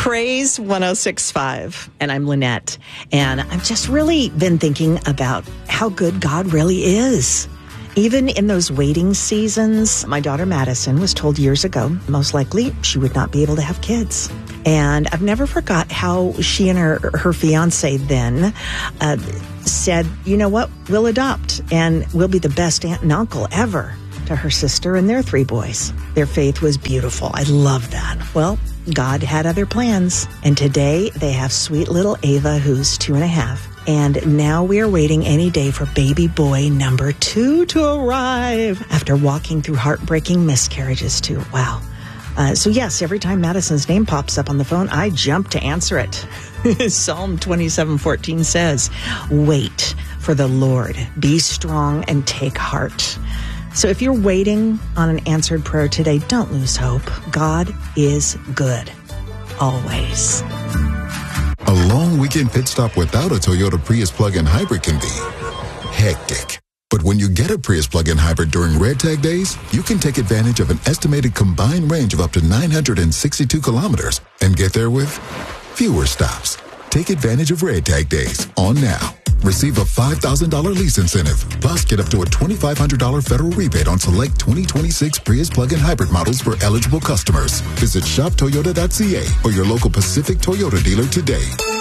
Praise 106.5, and I'm Lynette, and I've just really been thinking about how good God really is. Even in those waiting seasons, my daughter Madison was told years ago, most likely she would not be able to have kids. And I've never forgot how she and her fiance then said, you know what, we'll adopt, and we'll be the best aunt and uncle ever to her sister and their 3 boys. Their faith was beautiful. I love that. Well, God had other plans, and today they have sweet little Ava, who's 2.5. And now we are waiting any day for baby boy number 2 to arrive after walking through heartbreaking miscarriages too. Wow. So yes, every time Madison's name pops up on the phone, I jump to answer it. Psalm 27:14 says, "Wait for the Lord, be strong and take heart." So if you're waiting on an answered prayer today, don't lose hope. God is good. Always. A long weekend pit stop without a Toyota Prius plug-in hybrid can be hectic. But when you get a Prius plug-in hybrid during Red Tag Days, you can take advantage of an estimated combined range of up to 962 kilometers and get there with fewer stops. Take advantage of Red Tag Days on now. Receive a $5,000 lease incentive, plus get up to a $2,500 federal rebate on select 2026 Prius plug-in hybrid models for eligible customers. Visit shoptoyota.ca or your local Pacific Toyota dealer today.